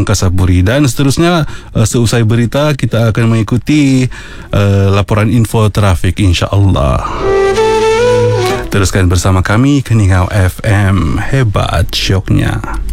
Mangkasaburi. Dan seterusnya, seusai berita kita akan mengikuti laporan info trafik, insya-Allah. Teruskan bersama kami, Keningau FM, hebat syoknya.